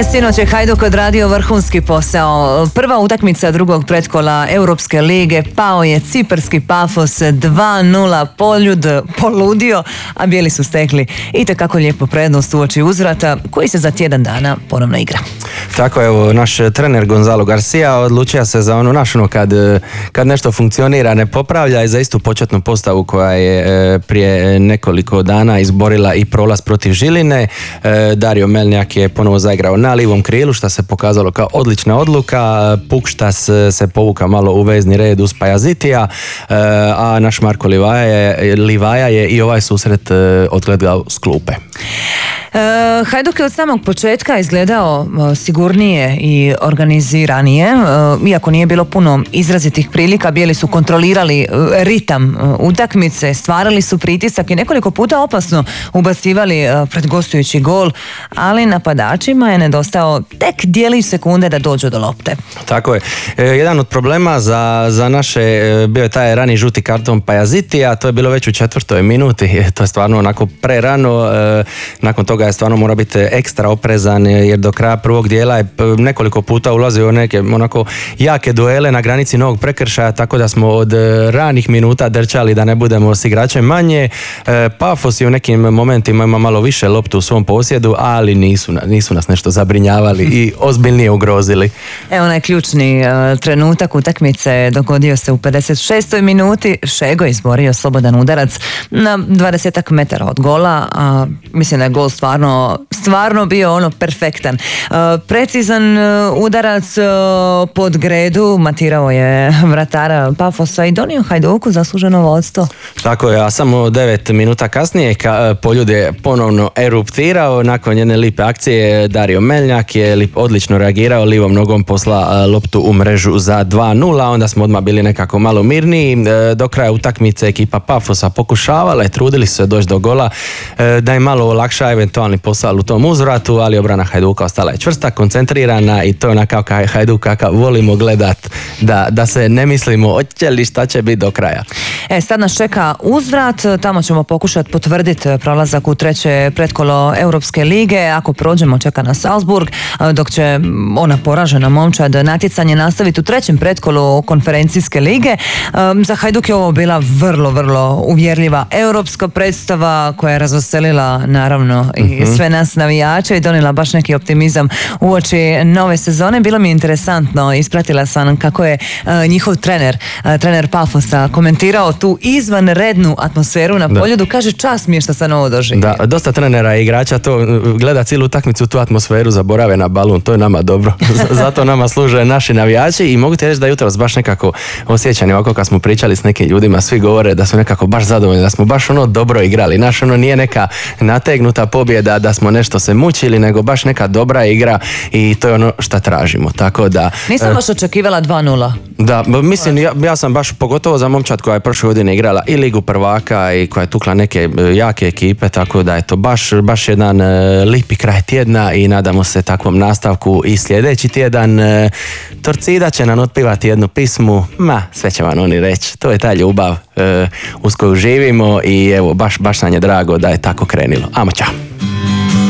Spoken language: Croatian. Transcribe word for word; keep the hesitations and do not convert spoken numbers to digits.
Ne, sinoć je Hajduk odradio vrhunski posao. Prva utakmica drugog pretkola Europske lige, pao je ciparski Pafos dva nula, poljud poludio, a bijeli su stekli itekako lijepo prednost uoči uzvrata koji se za tjedan dana ponovno igra. Tako je, evo, naš trener Gonzalo Garcia odlučio se za onu našu, kad, kad nešto funkcionira ne popravlja, i za istu početnu postavu koja je prije nekoliko dana izborila i prolaz protiv Žiline. Dario Melnjak je ponovo zaigrao na livom krilu, što se pokazalo kao odlična odluka. Pukštas se povuka malo u vezni red uz Pajazitija, a naš Marko Livaja je, Livaja je i ovaj susret odgledao s klupe. E, Hajduk je od samog početka izgledao e, sigurnije i organiziranije, e, iako nije bilo puno izrazitih prilika. Bijeli su kontrolirali e, ritam e, utakmice, stvarali su pritisak i nekoliko puta opasno ubacivali e, pred gostujući gol, ali napadačima je nedostao tek dijelić sekunde da dođu do lopte. Tako je. E, jedan od problema za, za naše e, bio je taj rani žuti karton Pajazitija, to je bilo već u četvrtoj minuti, to je stvarno onako prerano, e, nakon toga je stvarno mora biti ekstra oprezan, jer do kraja prvog dijela je nekoliko puta ulazio u neke onako jake duele na granici novog prekršaja, tako da smo od ranih minuta drčali da ne budemo s igračem manje. E, Pafos je u nekim momentima ima malo više loptu u svom posjedu, ali nisu, nisu nas nešto zabrinjavali i ozbiljnije ugrozili. Evo, onaj ključni uh, trenutak utakmice dogodio se u pedeset šestoj minuti. Šego je izborio slobodan udarac na dvadesetak metara od gola, a mislim da je gol stvarno, stvarno bio ono perfektan. Uh, precizan uh, udarac uh, pod gredu matirao je vratara Pafosa i donio Hajduku zasluženo vodstvo. Tako je, a samo devet minuta kasnije ka, Poljud je ponovno eruptirao. Nakon jedne lipe akcije Dario Melnjak je lip, odlično reagirao, livom nogom posla uh, loptu u mrežu za dva nula, onda smo odmah bili nekako malo mirniji. Uh, do kraja utakmice ekipa Pafosa pokušavala i trudili se doći do gola, uh, da im malo olakša eventualni posao u tom uzvratu, ali obrana Hajduka ostala je čvrsta, koncentrirana, i to je onakav Hajduk kakav volimo gledat, da, da se ne mislimo hoće li šta će biti do kraja. E, sad nas čeka uzvrat, tamo ćemo pokušati potvrditi prolazak u treće pretkolo Europske lige. Ako prođemo, čeka nas Salzburg, dok će ona poražena momčad natjecanje nastaviti u trećem pretkolu konferencijske lige. Za Hajduk je ovo bila vrlo, vrlo uvjerljiva europska predstava koja je razveselila naravno i mm-hmm. sve nas navijače i donijela baš neki optimizam uoči nove sezone. Bilo mi je interesantno, ispratila sam kako je uh, njihov trener, uh, trener Pafosa komentirao tu izvanrednu atmosferu na Poljudu. Kaže, čast mi je što sam ovo doživio. Da, dosta trenera i igrača to gleda cijelu utakmicu, tu atmosferu, zaborave na balun, to je nama dobro. Zato nama služe naši navijači i mogu ti reći da jutros baš nekako osjećani, ovako kad smo pričali s nekim ljudima, svi govore da su nekako baš zadovoljni, da smo baš ono dobro igrali. Naš ono nije neka nategnuta pobjeda, da smo nešto se mučili, nego baš neka dobra igra i to je ono što tražimo. Tako da... Nisam baš očekivala dva nula. Da, mislim, ja, ja sam baš pogotovo za momčad koja je prošle godine igrala i Ligu prvaka i koja je tukla neke jake ekipe, tako da je to baš, baš jedan uh, lipi kraj tjedna i nadamo se takvom nastavku i sljedeći tjedan. Uh, Torcida će nam otpivati jednu pismu, ma, sve će vam oni reći, to je ta ljubav uh, uz koju živimo i evo, baš, baš nam je drago da je tako krenilo. Amo, čao!